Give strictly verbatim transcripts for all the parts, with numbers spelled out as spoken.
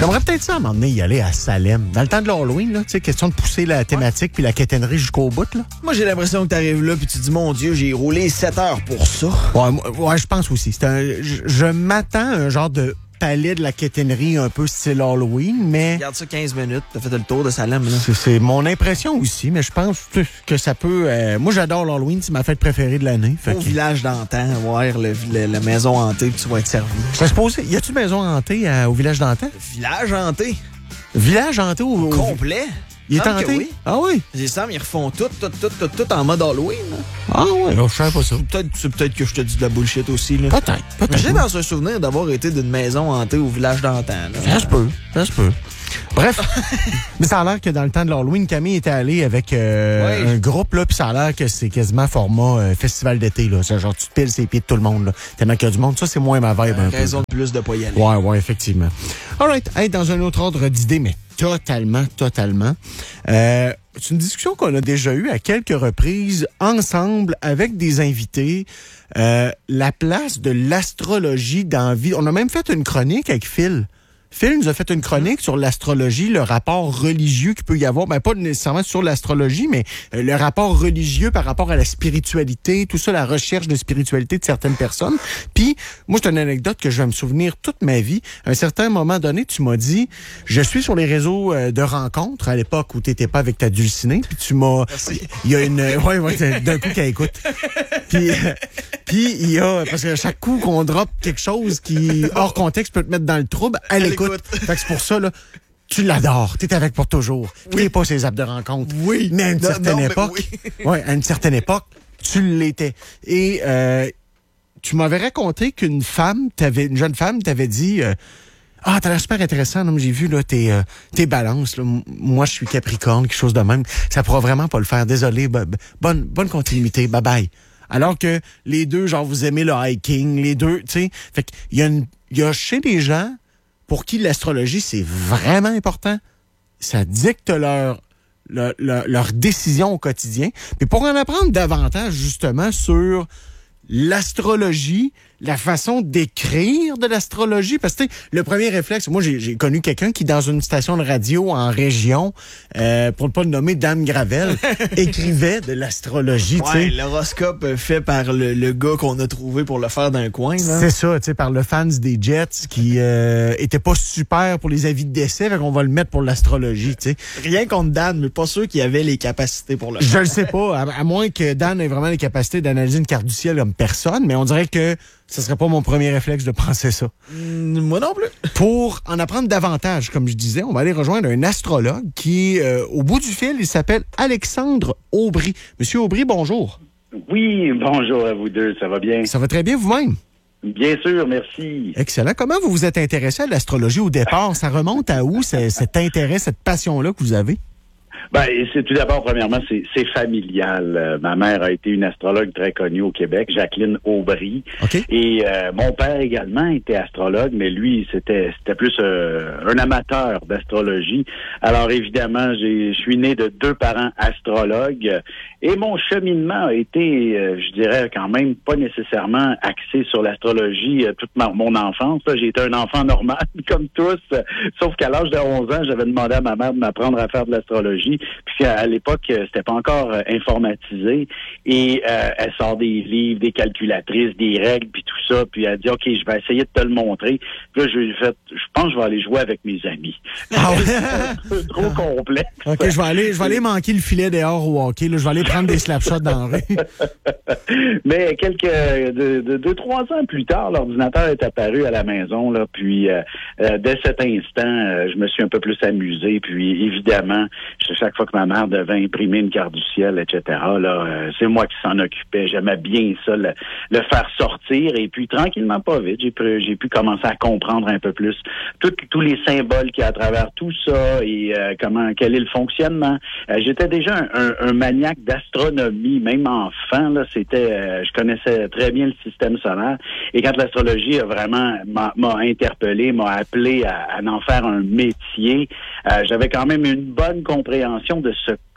J'aimerais peut-être ça à un moment donné y aller à Salem. Dans le temps de l'Halloween, là, tu sais, question de pousser la thématique puis la quétainerie jusqu'au bout, là. Moi, j'ai l'impression que t'arrives là puis tu dis, mon Dieu, j'ai roulé sept heures pour ça. Ouais, moi- ouais, je pense aussi. C'est un, je, je m'attends à un genre de palais de la quétainerie un peu style Halloween, mais Regarde ça quinze minutes, t'as fait le tour de Salem, là. c'est, c'est mon impression aussi, mais je pense que ça peut... euh, moi, j'adore l'Halloween, c'est ma fête préférée de l'année. Fait Au que- village d'antan, voir le, le- la maison hantée puis tu vas être servi. Je suppose, y a-tu une maison hantée à- au village d'antan? Village hanté? Village hanté au... au- Complet? Il est semble que hanté? oui. Ah oui? Les Sam, ils refont tout, tout, tout, tout, tout en mode Halloween. Là. Ah ouais, je savais pas ça. Peut-être, c'est peut-être que je te dis de la bullshit aussi. Là. Peut-être, peut-être. J'ai dans un souvenir d'avoir été d'une maison hantée au village d'antan. là. Ça se peut, ça se peut. Bref, mais ça a l'air que dans le temps de l'Halloween, Camille était allée avec euh, Oui. un groupe, là, puis ça a l'air que c'est quasiment format euh, festival d'été, là. C'est genre, tu te piles ses pieds de tout le monde, là. Tellement qu'il y a du monde, ça, c'est moins ma vibe un peu. Raison de plus de pas y aller. Ouais, ouais, effectivement. All right. Hey, dans un autre ordre d'idée, mais totalement, totalement. Euh, c'est une discussion qu'on a déjà eue à quelques reprises ensemble avec des invités. Euh, la place de l'astrologie dans la vie. On a même fait une chronique avec Phil. Phil nous a fait une chronique sur l'astrologie, le rapport religieux qu'il peut y avoir. Ben, pas nécessairement sur l'astrologie, mais euh, le rapport religieux par rapport à la spiritualité, tout ça, la recherche de spiritualité de certaines personnes. Puis, moi, c'est une anecdote que je vais me souvenir toute ma vie. À un certain moment donné, tu m'as dit, je suis sur les réseaux euh, de rencontres à l'époque où tu n'étais pas avec ta dulcinée, puis tu m'as... Il y a une... Ouais, ouais, d'un coup qu'elle écoute. Puis, euh, puis il y a... Parce que chaque coup qu'on drop quelque chose qui, hors contexte, peut te mettre dans le trouble, elle, Elle écoute. écoute. Fait que c'est pour ça, là, tu l'adores. T'es avec pour toujours. Tu n'es pas ses apps de rencontre. Oui. Mais à une Non, certaine non, mais époque... oui. ouais, à une certaine époque, tu l'étais. Et euh, tu m'avais raconté qu'une femme, t'avais, une jeune femme, t'avait dit... euh, ah, t'as l'air super intéressant. Non, j'ai vu là, tes, euh, tes balances. Là. M- Moi, je suis Capricorne, quelque chose de même. Ça pourra vraiment pas le faire. Désolé. Bo- bo- bonne, bonne continuité. Bye bye. Alors que les deux, genre, vous aimez le hiking, les deux, tu sais. Fait qu'il y a une, il y a chez des gens pour qui l'astrologie, c'est vraiment important. Ça dicte leur, leur, leur, leur décision au quotidien. Puis pour en apprendre davantage, justement, sur l'astrologie, la façon d'écrire de l'astrologie, parce que tu sais, le premier réflexe, moi j'ai, j'ai connu quelqu'un qui dans une station de radio en région, euh, pour ne pas le nommer Dame Gravel, écrivait de l'astrologie. tu Ouais, sais. l'horoscope fait par le, le gars qu'on a trouvé pour le faire d'un coin. Là. C'est ça, tu sais, par le fans des Jets qui euh, était pas super pour les avis de décès, fait qu'on va le mettre pour l'astrologie, tu sais. Rien contre Dan, mais pas sûr qu'il avait les capacités pour le Je faire. le sais pas, à, à moins que Dan ait vraiment les capacités d'analyser une carte du ciel comme personne, mais on dirait que ce serait pas mon premier réflexe de penser ça. Mm, Moi non plus. Pour en apprendre davantage, comme je disais, on va aller rejoindre un astrologue qui, euh, au bout du fil, il s'appelle Alexandre Aubry. Monsieur Aubry, bonjour. Oui, bonjour à vous deux, ça va bien? Ça va très bien vous-même? Bien sûr, merci. Excellent. Comment vous vous êtes intéressé à l'astrologie au départ? Ça remonte à où, c'est- cet intérêt, cette passion-là que vous avez? Ben, c'est tout d'abord, premièrement, c'est, c'est familial. Euh, ma mère a été une astrologue très connue au Québec, Jacqueline Aubry. OK. Et euh, mon père également était astrologue, mais lui, c'était c'était plus euh, un amateur d'astrologie. Alors évidemment, j'ai, je suis né de deux parents astrologues et mon cheminement a été, euh, je dirais quand même, pas nécessairement axé sur l'astrologie euh, toute ma, mon enfance. Là. J'ai été un enfant normal, comme tous, euh, sauf qu'à l'âge de onze ans, j'avais demandé à ma mère de m'apprendre à faire de l'astrologie. Puis à l'époque, euh, c'était pas encore euh, informatisé. Et euh, elle sort des livres, des calculatrices, des règles, puis tout ça. Puis elle dit, OK, je vais essayer de te le montrer. Puis là, je lui ai fait, je pense que je vais aller jouer avec mes amis. Ah ouais? C'est un peu trop complexe. OK, je vais aller, je vais aller manquer le filet dehors au hockey. Là. Je vais aller prendre des slapshots dans la rue. Mais quelques de, de, deux, trois ans plus tard, l'ordinateur est apparu à la maison. Là, puis euh, euh, dès cet instant, euh, je me suis un peu plus amusé. Puis évidemment, chaque fois que ma mère devait imprimer une carte du ciel, et cetera, là, euh, c'est moi qui s'en occupais. J'aimais bien ça, le, le faire sortir. Et puis tranquillement, pas vite, j'ai pu, j'ai pu commencer à comprendre un peu plus tout, tous les symboles qu'il y a à travers tout ça et euh, comment quel est le fonctionnement. Euh, j'étais déjà un, un, un maniaque d'astronomie, même enfant. Là, c'était, euh, je connaissais très bien le système solaire. Et quand l'astrologie a vraiment m'a, m'a interpellé, m'a appelé à, à en faire un métier, euh, j'avais quand même une bonne compréhension de ce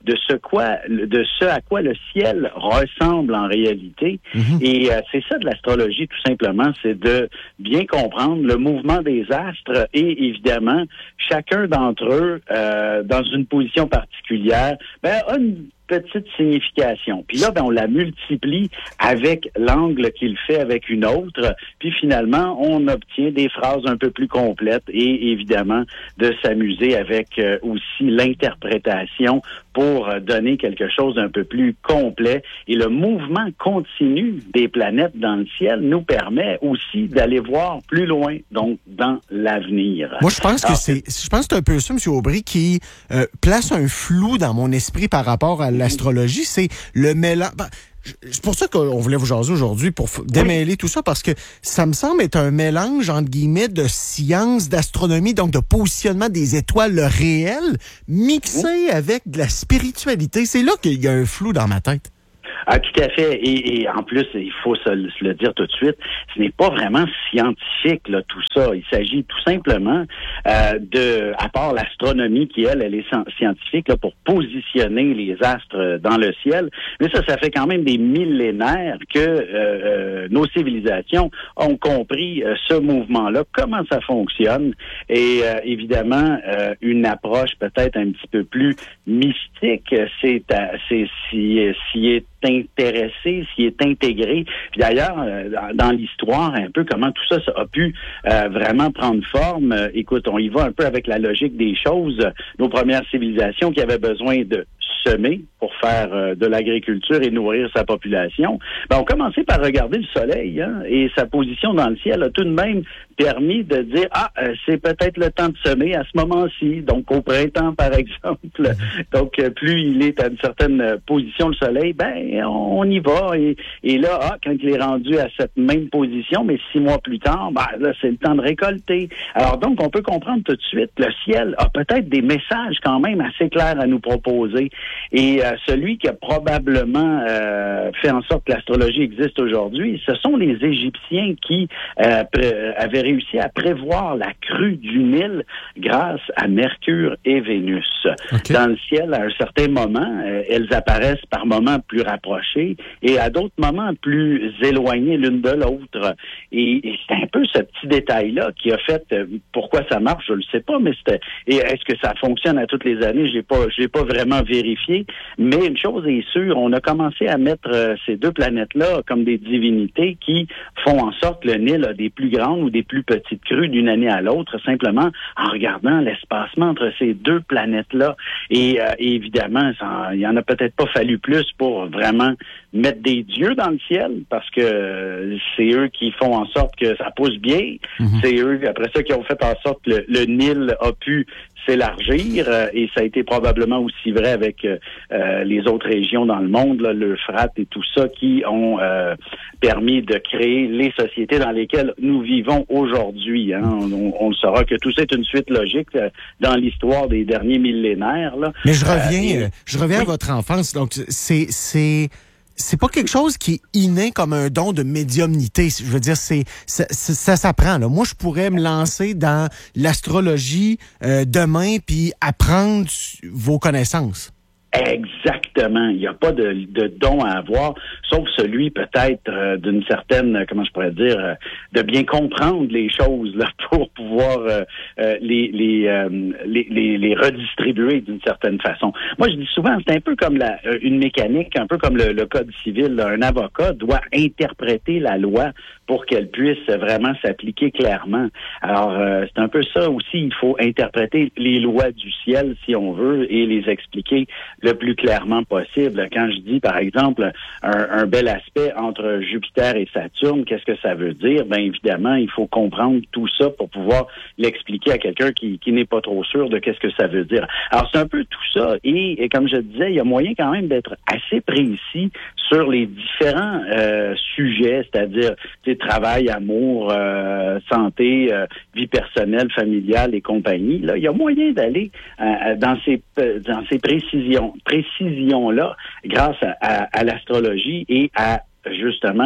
de ce quoi, de ce à quoi le ciel ressemble en réalité. Mm-hmm. Et euh, c'est ça de l'astrologie, tout simplement, c'est de bien comprendre le mouvement des astres et évidemment, chacun d'entre eux, euh, dans une position particulière, ben, a une petite signification. Puis là, ben, on la multiplie avec l'angle qu'il fait avec une autre. Puis finalement, on obtient des phrases un peu plus complètes et évidemment de s'amuser avec euh, aussi l'interprétation pour euh, donner quelque chose d'un peu plus complet. Et le mouvement continu des planètes dans le ciel nous permet aussi d'aller voir plus loin, donc dans l'avenir. Moi, je pense que Alors, c'est, je pense que c'est un peu ça, M. Aubry, qui euh, place un flou dans mon esprit par rapport à l'astrologie, c'est le mélange. Ben, c'est pour ça qu'on voulait vous jaser aujourd'hui, pour démêler oui. tout ça, parce que ça me semble être un mélange, entre guillemets, de science, d'astronomie, donc de positionnement des étoiles, le réel, mixé oui. avec de la spiritualité. C'est là qu'il y a un flou dans ma tête. Ah, tout à fait. Et, et en plus, il faut se, se le dire tout de suite, ce n'est pas vraiment scientifique, là, tout ça. Il s'agit tout simplement euh, de, à part l'astronomie qui, elle, elle est scientifique, là, pour positionner les astres dans le ciel. Mais ça, ça fait quand même des millénaires que euh, euh, nos civilisations ont compris euh, ce mouvement-là, comment ça fonctionne. Et euh, évidemment, euh, une approche peut-être un petit peu plus mystique, c'est, c'est si, si est intéressé, s'y est intégré. Puis d'ailleurs, euh, dans, dans l'histoire, un peu comment tout ça, ça a pu euh, vraiment prendre forme. Euh, écoute, on y va un peu avec la logique des choses. Nos premières civilisations qui avaient besoin de semer pour faire euh, de l'agriculture et nourrir sa population, ben, on commençait par regarder le soleil, hein, et sa position dans le ciel a tout de même permis de dire, ah, euh, c'est peut-être le temps de semer à ce moment-ci, donc au printemps, par exemple. Donc, euh, plus il est à une certaine euh, position, le soleil, ben, on, on y va. Et, et là, ah, quand il est rendu à cette même position, mais six mois plus tard, ben, là, c'est le temps de récolter. Alors, donc, on peut comprendre tout de suite, le ciel a peut-être des messages quand même assez clairs à nous proposer. Et euh, celui qui a probablement euh, fait en sorte que l'astrologie existe aujourd'hui, ce sont les Égyptiens qui euh, pré- avaient réussi à prévoir la crue du Nil grâce à Mercure et Vénus. Okay. Dans le ciel, à un certain moment, euh, elles apparaissent par moments plus rapprochées et à d'autres moments plus éloignées l'une de l'autre. Et, et c'est un peu ce petit détail-là qui a fait euh, pourquoi ça marche, je ne le sais pas, mais c'était, et est-ce que ça fonctionne à toutes les années? Je l'ai pas, je l'ai pas vraiment vérifié. Mais une chose est sûre, on a commencé à mettre euh, ces deux planètes-là comme des divinités qui font en sorte que le Nil a des plus grandes ou des plus petites crues d'une année à l'autre, simplement en regardant l'espacement entre ces deux planètes-là. Et, euh, et évidemment, ça, il y en a peut-être pas fallu plus pour vraiment mettre des dieux dans le ciel, parce que euh, c'est eux qui font en sorte que ça pousse bien. Mm-hmm. C'est eux, après ça, qui ont fait en sorte que le, le Nil a pu s'élargir, euh, et ça a été probablement aussi vrai avec euh, les autres régions dans le monde, là, l'Euphrate et tout ça, qui ont euh, permis de créer les sociétés dans lesquelles nous vivons aujourd'hui. Hein. On, on le saura que tout ça est une suite logique euh, dans l'histoire des derniers millénaires. Là. Mais je reviens, euh, et... je reviens oui. à votre enfance. Donc, c'est, c'est, c'est pas quelque chose qui est inné comme un don de médiumnité. Je veux dire, c'est, ça, ça s'apprend. Là. Moi, je pourrais me lancer dans l'astrologie euh, demain puis apprendre vos connaissances. Exactement. Il n'y a pas de, de don à avoir, sauf celui peut-être euh, d'une certaine, comment je pourrais dire, euh, de bien comprendre les choses là pour pouvoir euh, euh, les, les, euh, les, les, les redistribuer d'une certaine façon. Moi, je dis souvent, c'est un peu comme la, une mécanique, un peu comme le, le code civil. Là. Un avocat doit interpréter la loi pour qu'elle puisse vraiment s'appliquer clairement. Alors, euh, c'est un peu ça aussi. Il faut interpréter les lois du ciel, si on veut, et les expliquer le plus clairement possible. Quand je dis, par exemple, un, un bel aspect entre Jupiter et Saturne, qu'est-ce que ça veut dire? Bien, évidemment, il faut comprendre tout ça pour pouvoir l'expliquer à quelqu'un qui, qui n'est pas trop sûr de qu'est-ce que ça veut dire. Alors, c'est un peu tout ça. Et, et comme je disais, il y a moyen quand même d'être assez précis sur les différents euh, sujets, c'est-à-dire travail, amour, euh, santé, euh, vie personnelle, familiale et compagnie. Là, il y a moyen d'aller euh, dans ces euh, dans ces précisions précisions là grâce à, à, à l'astrologie et à justement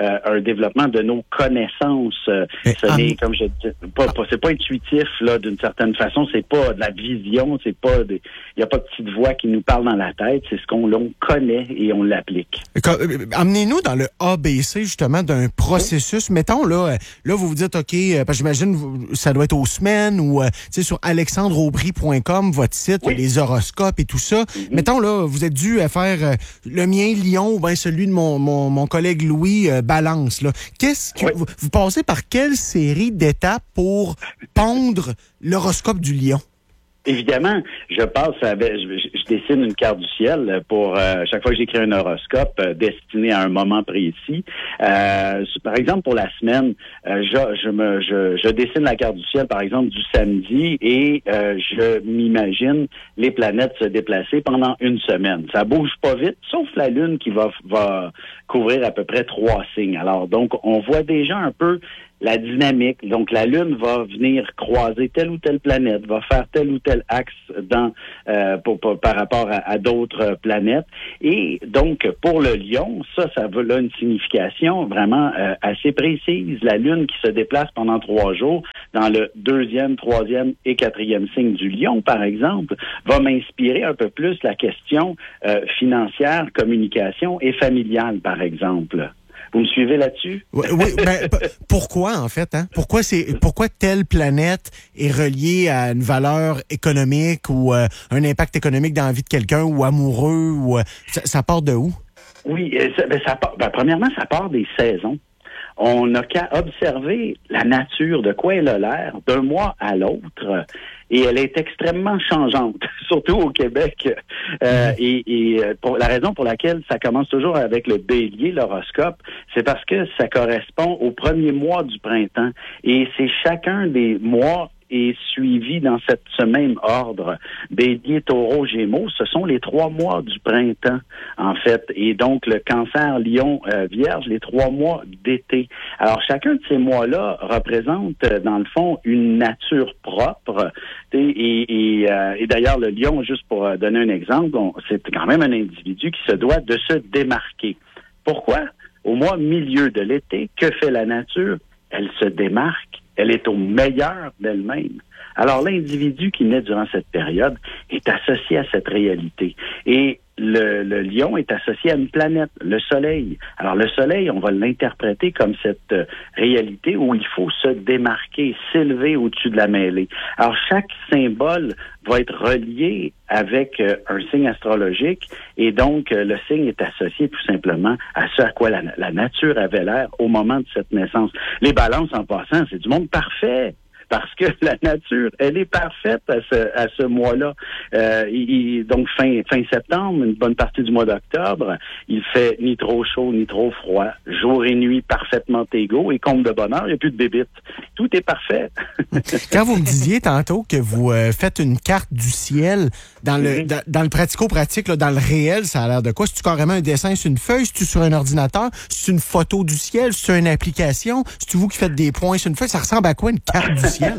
euh, un développement de nos connaissances. Euh, ce ah, n'est, comme je dis, pas, pas, c'est pas intuitif là, d'une certaine façon. C'est pas de la vision. C'est pas, il y a pas de petite voix qui nous parle dans la tête. C'est ce qu'on l'on connaît et on l'applique. Amenez-nous dans le A B C justement d'un processus. Oui. Mettons là, là vous vous dites ok, parce que j'imagine ça doit être aux semaines ou euh, tu sais sur alexandre aubry point com votre site, oui. les horoscopes et tout ça. Mm-hmm. Mettons là, vous êtes dû à faire euh, le mien Lion ou bien celui de mon mon, mon collègue Louis euh, Balance là. Qu'est-ce que oui. vous, vous passez par quelle série d'étapes pour pondre l'horoscope du Lion? Évidemment, je passe avec, je, je dessine une carte du ciel pour euh, chaque fois que j'écris un horoscope euh, destiné à un moment précis. Euh, par exemple, pour la semaine, euh, je, je me, je, je dessine la carte du ciel, par exemple, du samedi, et euh, je m'imagine les planètes se déplacer pendant une semaine. Ça bouge pas vite, sauf la Lune qui va, va couvrir à peu près trois signes. Alors, donc, on voit déjà un peu la dynamique. Donc, la Lune va venir croiser telle ou telle planète, va faire tel ou tel axe dans euh, pour, pour, par rapport à, à d'autres planètes. Et donc, pour le Lion, ça, ça veut là une signification vraiment euh, assez précise. La Lune qui se déplace pendant trois jours dans le deuxième, troisième et quatrième signe du Lion, par exemple, va m'inspirer un peu plus la question euh, financière, communication et familiale, par exemple. Vous me suivez là-dessus? Oui, oui ben, p- pourquoi, en fait? Hein? Pourquoi c'est pourquoi telle planète est reliée à une valeur économique ou euh, un impact économique dans la vie de quelqu'un ou amoureux? ou euh, ça, ça part de où? Oui, ça, ben, ça part, ben, premièrement, ça part des saisons. On n'a qu'à observer la nature, de quoi elle a l'air, d'un mois à l'autre. Et elle est extrêmement changeante, surtout au Québec. Euh, et et pour la raison pour laquelle ça commence toujours avec le bélier, l'horoscope, c'est parce que ça correspond au premier mois du printemps. Et c'est chacun des mois est suivi dans cette, ce même ordre. Bélier, Taureau, Gémeaux, ce sont les trois mois du printemps, en fait. Et donc, le Cancer, Lion, euh, Vierge, les trois mois d'été. Alors, chacun de ces mois-là représente, dans le fond, une nature propre. Et, et, et, euh, et d'ailleurs, le Lion, juste pour donner un exemple, on, c'est quand même un individu qui se doit de se démarquer. Pourquoi? Au mois milieu de l'été, que fait la nature? Elle se démarque. Elle est au meilleur d'elle-même. Alors, l'individu qui naît durant cette période est associé à cette réalité. Et le, le lion est associé à une planète, le soleil. Alors, le soleil, on va l'interpréter comme cette euh, réalité où il faut se démarquer, s'élever au-dessus de la mêlée. Alors, chaque symbole va être relié avec euh, un signe astrologique et donc euh, le signe est associé tout simplement à ce à quoi la, la nature avait l'air au moment de cette naissance. Les balances, en passant, c'est du monde parfait. Parce que la nature, elle est parfaite à ce, à ce mois-là. Euh, il, donc, fin, fin septembre, une bonne partie du mois d'octobre, il fait ni trop chaud, ni trop froid. Jour et nuit parfaitement égaux et comble de bonheur, il n'y a plus de bébites. Tout est parfait. Quand vous me disiez tantôt que vous euh, faites une carte du ciel, dans le, mm-hmm. dans, dans le pratico-pratique, là, dans le réel, ça a l'air de quoi? C'est-tu carrément un dessin sur une feuille? C'est-tu sur un ordinateur? C'est une photo du ciel? C'est une application? C'est-tu vous qui faites des points sur une feuille? Ça ressemble à quoi une carte du ciel?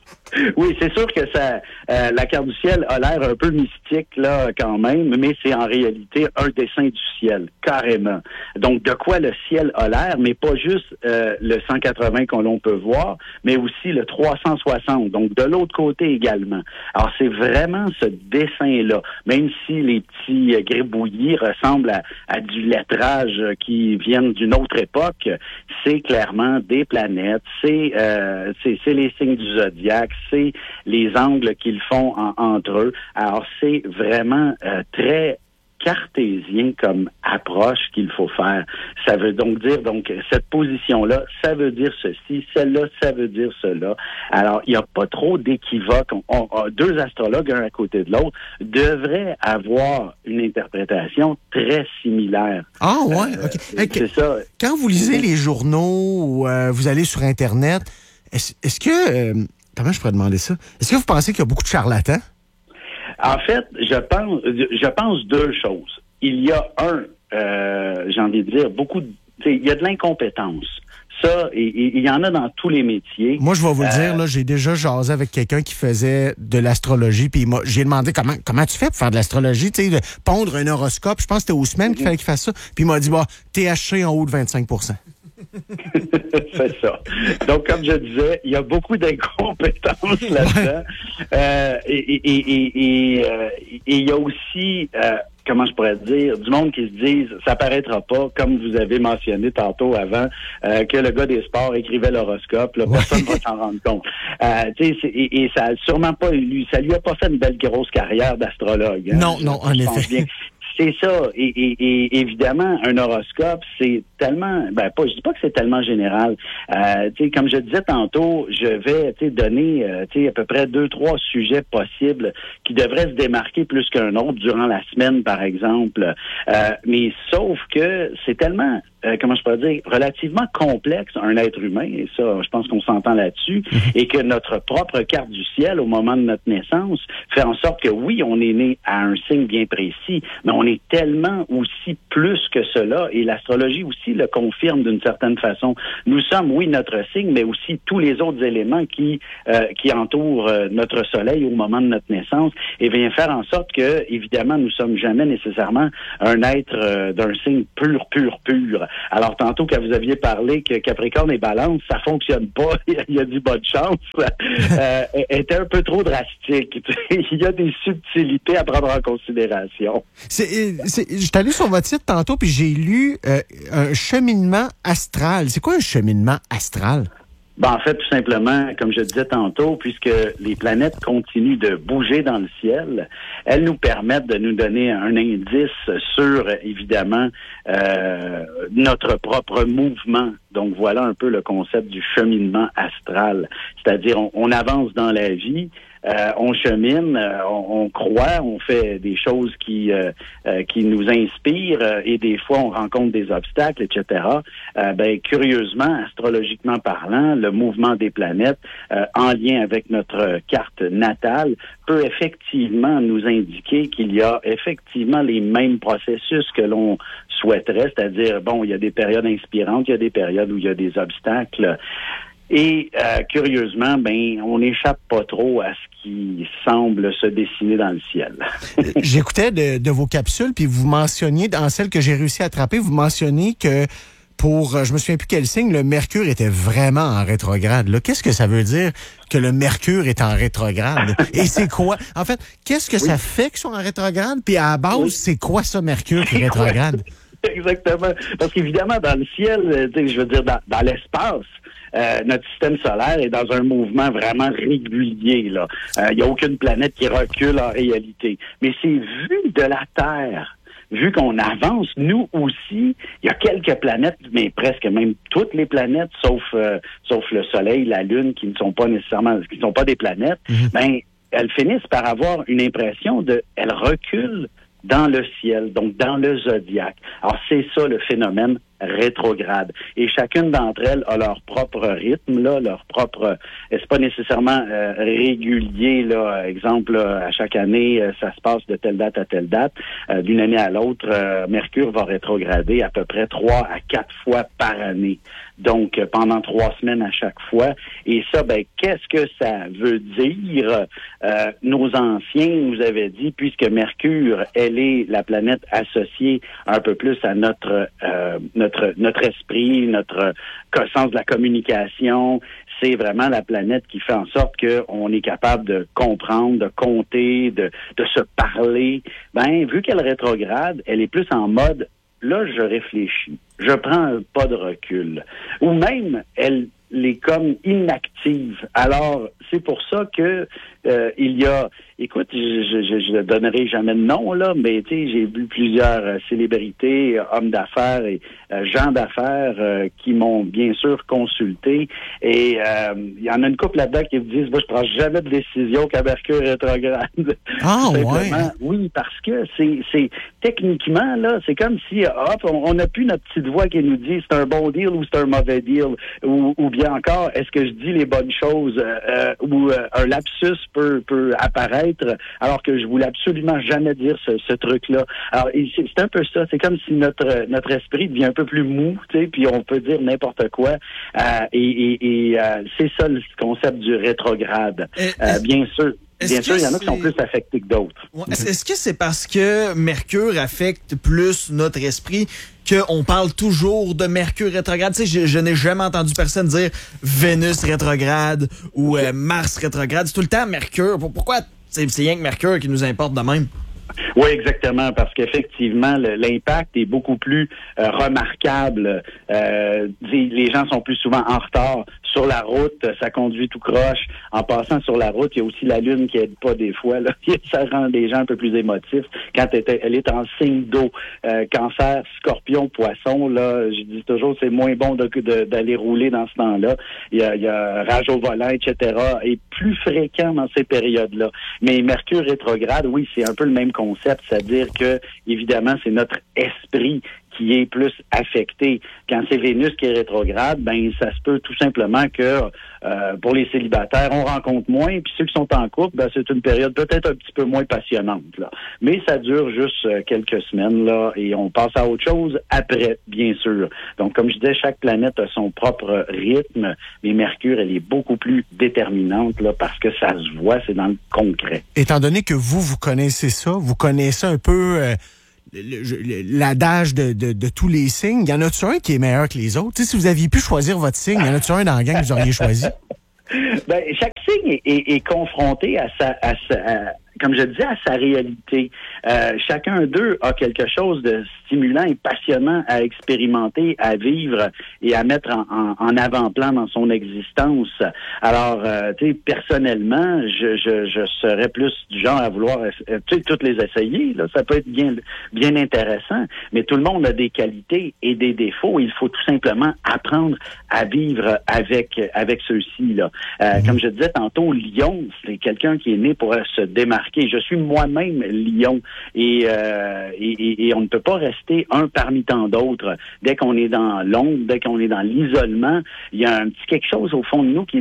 Oui, c'est sûr que ça, euh, la carte du ciel a l'air un peu mystique là quand même, mais c'est en réalité un dessin du ciel, carrément. Donc, de quoi le ciel a l'air, mais pas juste euh, le cent quatre-vingts qu'on l'on peut voir, mais aussi le trois cent soixante, donc de l'autre côté également. Alors, c'est vraiment ce dessin-là, même si les petits euh, gribouillis ressemblent à, à du lettrage euh, qui viennent d'une autre époque, c'est clairement des planètes, c'est, euh, c'est, c'est les signes du zodiaque, c'est les angles qu'ils font en, entre eux. Alors, c'est vraiment euh, très cartésien comme approche qu'il faut faire. Ça veut donc dire, donc, cette position-là, ça veut dire ceci, celle-là, ça veut dire cela. Alors, il n'y a pas trop d'équivoques. On, on, deux astrologues, un à côté de l'autre, devraient avoir une interprétation très similaire. Ah, ouais, OK. Euh, c'est ça. Quand vous lisez les journaux ou euh, vous allez sur Internet, est-ce, est-ce que... Euh, comment je pourrais demander ça? Est-ce que vous pensez qu'il y a beaucoup de charlatans? En fait, je pense, je pense deux choses. Il y a un, euh, j'ai envie de dire, beaucoup de, il y a de l'incompétence. Ça, il y en a dans tous les métiers. Moi, je vais vous le euh, dire, là, j'ai déjà jasé avec quelqu'un qui faisait de l'astrologie, puis j'ai demandé comment comment tu fais pour faire de l'astrologie, tu sais, de pondre un horoscope. Je pense que c'était aux semaines qu'il fallait qu'il fasse ça. Puis il m'a dit, bah, T H C en haut de vingt-cinq pour cent. C'est ça. Donc, comme je disais, il y a beaucoup d'incompétences là-dedans. Euh, et, et, et, et, euh, et il y a aussi... Euh, comment je pourrais dire, du monde qui se disent, ça paraîtra pas, comme vous avez mentionné tantôt avant, euh, que le gars des sports écrivait l'horoscope, là, personne va s'en rendre compte. Euh, tu sais, et, et ça a sûrement pas lui, ça lui a pas fait une belle grosse carrière d'astrologue. Hein, non, non, en effet. Bien. C'est ça. Et, et, et évidemment, un horoscope, c'est tellement, ben pas, je dis pas que c'est tellement général. Euh, tu sais, comme je disais tantôt, je vais, tu sais, donner, euh, tu sais, à peu près deux, trois sujets possibles qui devraient se démarquer plus qu'un autre durant la semaine, par exemple. Euh, mais sauf que c'est tellement, euh, comment je peux dire, relativement complexe un être humain, et ça, je pense qu'on s'entend là-dessus, et que notre propre carte du ciel au moment de notre naissance fait en sorte que oui, on est né à un signe bien précis, mais on est tellement aussi plus que cela, et l'astrologie aussi le confirme d'une certaine façon. Nous sommes, oui, notre signe, mais aussi tous les autres éléments qui euh, qui entourent euh, notre soleil au moment de notre naissance, et vient faire en sorte que, évidemment, nous sommes jamais nécessairement un être euh, d'un signe pur, pur, pur. Alors, tantôt, quand vous aviez parlé que Capricorne et Balance, ça fonctionne pas, il y a du bonne chance, euh, était un peu trop drastique. Il y a des subtilités à prendre en considération. C'est, c'est, j'étais allé sur votre site tantôt, puis j'ai lu euh, un cheminement astral. C'est quoi un cheminement astral? Ben, en fait, tout simplement, comme je disais tantôt, puisque les planètes continuent de bouger dans le ciel, elles nous permettent de nous donner un indice sur, évidemment, euh, notre propre mouvement. Donc, voilà un peu le concept du cheminement astral. C'est-à-dire, on, on avance dans la vie, Euh, on chemine, euh, on, on croit, on fait des choses qui euh, euh, qui nous inspirent euh, et des fois on rencontre des obstacles, et cetera. Euh, ben curieusement, astrologiquement parlant, le mouvement des planètes euh, en lien avec notre carte natale peut effectivement nous indiquer qu'il y a effectivement les mêmes processus que l'on souhaiterait, c'est-à-dire bon, il y a des périodes inspirantes, il y a des périodes où il y a des obstacles. Et euh, curieusement, ben, on n'échappe pas trop à ce qui semble se dessiner dans le ciel. J'écoutais de, de vos capsules, puis vous mentionniez, dans celle que j'ai réussi à attraper, vous mentionniez que pour, je me souviens plus quel signe, le Mercure était vraiment en rétrograde. Là, qu'est-ce que ça veut dire que le Mercure est en rétrograde? Et c'est quoi? En fait, qu'est-ce que oui. ça fait qu'ils sont en rétrograde? Puis à la base, oui. c'est quoi ça, Mercure qui est rétrograde? Exactement. Parce qu'évidemment, dans le ciel, je veux dire, dans, dans l'espace, Euh, notre système solaire est dans un mouvement vraiment régulier. Là, il euh, n'y a aucune planète qui recule en réalité. Mais c'est vu de la Terre, vu qu'on avance, nous aussi, il y a quelques planètes, mais presque même toutes les planètes, sauf euh, sauf le Soleil, la Lune, qui ne sont pas nécessairement, qui ne sont pas des planètes. Mm-hmm. Ben, elles finissent par avoir une impression de, elles reculent dans le ciel, donc dans le zodiaque. Alors c'est ça le phénomène rétrograde. Et chacune d'entre elles a leur propre rythme, là, leur propre... C'est pas nécessairement euh, régulier, là. Exemple, là, à chaque année, euh, ça se passe de telle date à telle date. Euh, d'une année à l'autre, euh, Mercure va rétrograder à peu près trois à quatre fois par année. Donc, euh, pendant trois semaines à chaque fois. Et ça, ben, qu'est-ce que ça veut dire? Euh, nos anciens nous avaient dit, puisque Mercure, elle est la planète associée un peu plus à notre euh, notre Notre, notre esprit, notre sens de la communication, c'est vraiment la planète qui fait en sorte qu'on est capable de comprendre, de compter, de, de se parler. Ben, vu qu'elle rétrograde, elle est plus en mode, là, je réfléchis, je prends un pas de recul. Ou même, elle est comme inactive. Alors, c'est pour ça que euh, il y a... Écoute, je ne donnerai jamais de nom, là, mais tu sais, j'ai vu plusieurs euh, célébrités, euh, hommes d'affaires et euh, gens d'affaires euh, qui m'ont bien sûr consulté. Et euh, il y en a une couple là-dedans qui me disent, moi, je prends jamais de décision qu'à Mercure rétrograde. Ah, ouais. Oui, parce que c'est, c'est techniquement, là, c'est comme si, hop, on, on a plus notre petite voix qui nous dit c'est un bon deal ou c'est un mauvais deal. Ou, ou bien encore, est-ce que je dis les bonnes choses euh, euh, ou euh, un lapsus peut, peut apparaître alors que je voulais absolument jamais dire ce, ce truc-là. Alors, c'est, c'est un peu ça. C'est comme si notre notre esprit devient un peu plus mou, tu sais, puis on peut dire n'importe quoi. Euh, et et, et euh, c'est ça le concept du rétrograde. Euh, bien sûr. Est-ce Bien sûr, il y en a c'est... qui sont plus affectés que d'autres. Ouais, est-ce, est-ce que c'est parce que Mercure affecte plus notre esprit qu'on parle toujours de Mercure rétrograde? Tu sais, je, je n'ai jamais entendu personne dire Vénus rétrograde ou euh, Mars rétrograde. C'est tout le temps Mercure. Pourquoi c'est, c'est rien que Mercure qui nous importe de même? Oui, exactement, parce qu'effectivement, le, l'impact est beaucoup plus euh, remarquable. Euh, les gens sont plus souvent en retard. Sur la route, ça conduit tout croche. En passant sur la route, il y a aussi la Lune qui aide pas des fois. Là. Ça rend les gens un peu plus émotifs quand elle est, elle est en signe d'eau. Euh, cancer, scorpion, poisson, là, je dis toujours, c'est moins bon de, de, d'aller rouler dans ce temps-là. Il y a, il y a rage au volant, et cetera, est plus fréquent dans ces périodes-là. Mais Mercure rétrograde, oui, c'est un peu le même concept, c'est-à-dire que, évidemment, c'est notre esprit qui est plus affecté. Quand c'est Vénus qui est rétrograde, ben ça se peut tout simplement que euh, pour les célibataires, on rencontre moins, puis ceux qui sont en couple, ben c'est une période peut-être un petit peu moins passionnante, là. Mais ça dure juste euh, quelques semaines, là, et on passe à autre chose après, bien sûr. Donc, comme je disais, chaque planète a son propre rythme, mais Mercure, elle est beaucoup plus déterminante, là, parce que ça se voit, c'est dans le concret. Étant donné que vous, vous connaissez ça, vous connaissez un peu... Euh Le, le, l'adage de, de, de tous les signes, y en a-tu un qui est meilleur que les autres? Tu sais, si vous aviez pu choisir votre signe, y en a-tu un dans la gang que vous auriez choisi? Ben, chaque signe est, est, est confronté à sa, à sa à, comme je disais, à sa réalité. Euh, chacun d'eux a quelque chose de stimulant et passionnant à expérimenter, à vivre et à mettre en, en, en avant-plan dans son existence. Alors, euh, tu sais, personnellement, je, je, je serais plus du genre à vouloir, euh, tu sais, toutes les essayer. Là, ça peut être bien, bien intéressant, mais tout le monde a des qualités et des défauts. Il faut tout simplement apprendre à vivre avec avec ceux-ci. Là, euh, mmh. Comme je disais tantôt, Lion, c'est quelqu'un qui est né pour se démarquer. Je suis moi-même Lion et, euh, et, et, et on ne peut pas rester un parmi tant d'autres. Dès qu'on est dans l'ombre, dès qu'on est dans l'isolement, il y a un petit quelque chose au fond de nous qui